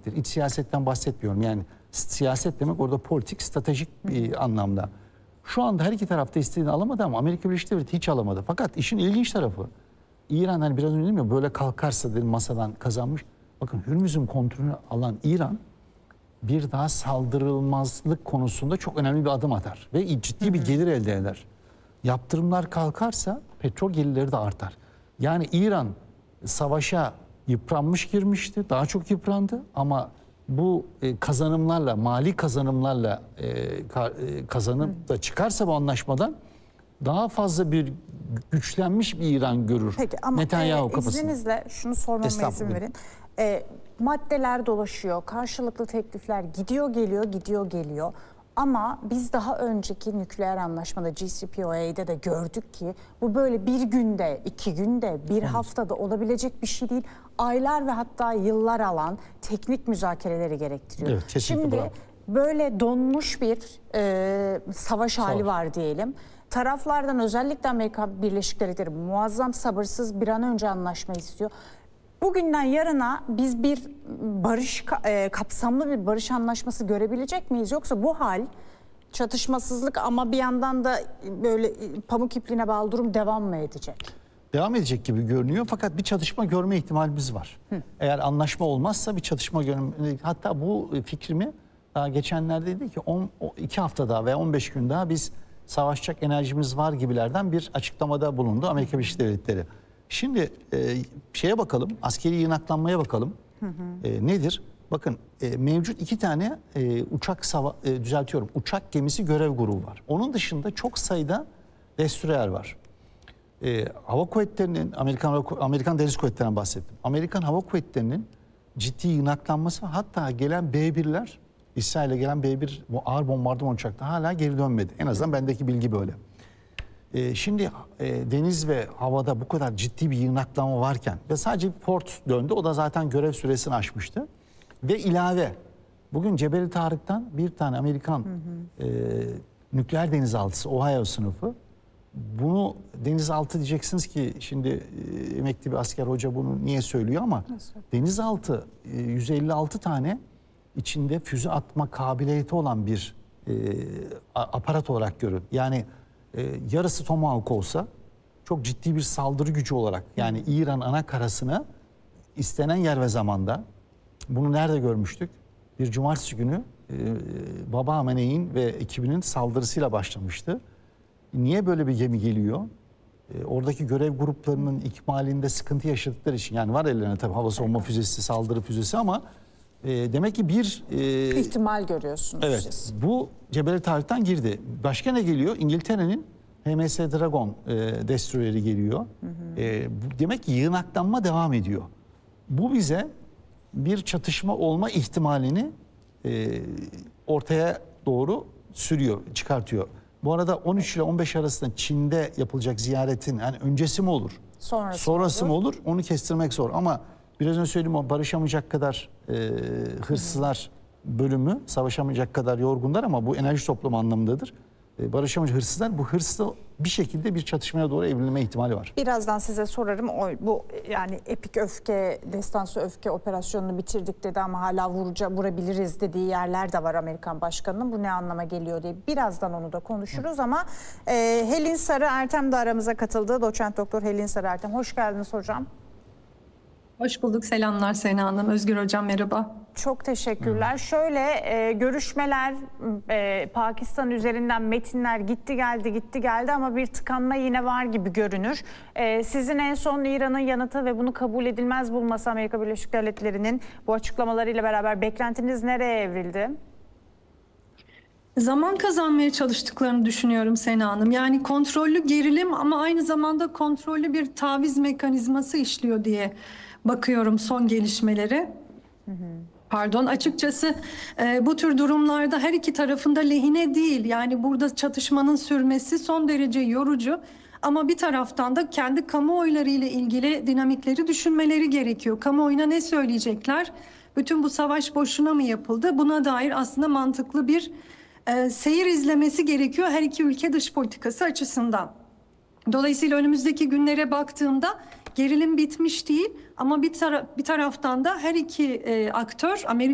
demektir. İç siyasetten bahsetmiyorum. Yani siyaset demek orada politik, stratejik bir anlamda. Şu anda her iki tarafta istediğini alamadı ama Amerika Birleşik Devletleri hiç alamadı. Fakat işin ilginç tarafı, İran hani biraz önce dedim ya, böyle kalkarsa dedim masadan kazanmış. Bakın Hürmüz'ün kontrolünü alan İran bir daha saldırılmazlık konusunda çok önemli bir adım atar ve ciddi bir gelir elde eder. Yaptırımlar kalkarsa petrol gelirleri de artar. Yani İran savaşa yıpranmış girmişti, daha çok yıprandı ama bu kazanımlarla, mali kazanımlarla kazanıp da çıkarsa bu anlaşmadan daha fazla bir güçlenmiş bir İran görür. Peki ama Netanyahu kafasında. izninizle şunu sormama izin verin. Maddeler dolaşıyor, karşılıklı teklifler gidiyor geliyor. Ama biz daha önceki nükleer anlaşmada JCPOA'da da gördük ki bu böyle bir günde, 2 günde, bir haftada olabilecek bir şey değil. Aylar ve hatta yıllar alan teknik müzakereleri gerektiriyor. Evet, kesinlikle Şimdi bravo. böyle donmuş bir savaş hali var diyelim. Taraflardan özellikle Amerika Birleşik Devletleri muazzam sabırsız bir an önce anlaşma istiyor. Bugünden yarına biz bir barış kapsamlı bir barış anlaşması görebilecek miyiz? Yoksa bu hal çatışmasızlık ama bir yandan da böyle pamuk ipliğine bağlı durum devam mı edecek? Devam edecek gibi görünüyor fakat bir çatışma görme ihtimalimiz var. Eğer anlaşma olmazsa bir çatışma görme, hatta bu fikrimi daha geçenlerde dedi ki 2 hafta daha veya 15 gün daha biz savaşacak enerjimiz var gibilerden bir açıklamada bulundu Amerika Birleşik Devletleri. Şimdi şeye bakalım, askeri yığınaklanmaya bakalım. Nedir? Bakın mevcut 2 tane uçak gemisi görev grubu var. Onun dışında çok sayıda destroyer var. Hava kuvvetlerinin, Amerikan Deniz Kuvvetleri'nden bahsettim. Amerikan Hava Kuvvetleri'nin ciddi yığınaklanması, hatta gelen B-1'ler, İsrail'e gelen B-1 ağır bombardıman uçakta hala geri dönmedi. En azından bendeki bilgi böyle. Şimdi deniz ve havada bu kadar ciddi bir yığınaklanma varken ve sadece Ford döndü, o da zaten görev süresini aşmıştı. Ve ilave bugün Cebeli Tarık'tan bir tane Amerikan nükleer denizaltısı, Ohio sınıfı, bunu denizaltı diyeceksiniz ki şimdi emekli bir asker hoca bunu niye söylüyor ama denizaltı 156 tane içinde füze atma kabiliyeti olan bir aparat olarak görün. Yani yarısı Tomahawk olsa çok ciddi bir saldırı gücü olarak, yani İran ana karasına istenen yer ve zamanda, bunu nerede görmüştük? Bir cumartesi günü Baba Amene'in ve ekibinin saldırısıyla başlamıştı. Niye böyle bir gemi geliyor? Oradaki görev gruplarının ikmalinde sıkıntı yaşadıkları için, yani var ellerine tabii hava savunma füzesi, saldırı füzesi ama demek ki bir ihtimal görüyorsunuz siz. Bu Cebeli Tarık'tan girdi. Başka ne geliyor? İngiltere'nin HMS Dragon destroyeri geliyor. Demek ki yığınaklanma devam ediyor. Bu bize bir çatışma olma ihtimalini ortaya doğru çıkartıyor. Bu arada 13 ile 15 arasında Çin'de yapılacak ziyaretin yani öncesi mi olur? Sonrası mı olur? Onu kestirmek zor ama biraz önce söylediğim o barışamayacak kadar hırsızlar bölümü, savaşamayacak kadar yorgunlar ama bu enerji toplumu anlamındadır. Barışamayacak hırsızlar, bu hırsla bir şekilde bir çatışmaya doğru evrilme ihtimali var. Birazdan size sorarım. Bu yani epik öfke, destansı öfke operasyonunu bitirdik dedi ama hala vurabiliriz dediği yerler de var Amerikan Başkanı'nın. Bu ne anlama geliyor diye birazdan onu da konuşuruz ama Helin Sarı Ertem de aramıza katıldı. Doçent Doktor Helin Sarı Ertem. Hoş geldiniz hocam. Hoş bulduk. Selamlar Sena Hanım. Özgür Hocam merhaba. Çok teşekkürler. Şöyle görüşmeler Pakistan üzerinden metinler gitti geldi ama bir tıkanma yine var gibi görünür. Sizin en son İran'ın yanıtı ve bunu kabul edilmez bulması Amerika Birleşik Devletleri'nin bu açıklamalarıyla beraber beklentiniz nereye evrildi? Zaman kazanmaya çalıştıklarını düşünüyorum Sena Hanım. Yani kontrollü gerilim ama aynı zamanda kontrollü bir taviz mekanizması işliyor diye bakıyorum son gelişmeleri. Açıkçası bu tür durumlarda her iki tarafında lehine değil. Yani burada çatışmanın sürmesi son derece yorucu. Ama bir taraftan da kendi kamuoyları ile ilgili dinamikleri düşünmeleri gerekiyor. Kamuoyuna ne söyleyecekler? Bütün bu savaş boşuna mı yapıldı? Buna dair aslında mantıklı bir seyir izlemesi gerekiyor her iki ülke dış politikası açısından. Dolayısıyla önümüzdeki günlere baktığımda gerilim bitmiş değil ama bir taraftan da her iki aktör Amerika